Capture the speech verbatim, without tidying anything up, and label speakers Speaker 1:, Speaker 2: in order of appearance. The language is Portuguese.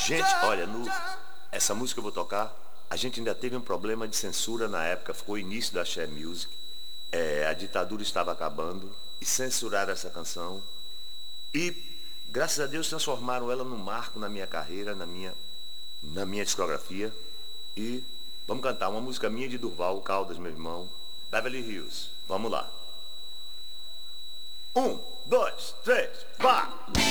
Speaker 1: Gente, olha, no, essa música que eu vou tocar, a gente ainda teve um problema de censura na época, ficou o início da Axé Music. É, a ditadura estava acabando e censuraram essa canção. E, graças a Deus, transformaram ela num marco na minha carreira, na minha, na minha discografia. E vamos cantar uma música minha de Durval Caldas, meu irmão, Beverly Hills. Vamos lá. Um, dois, três, vá!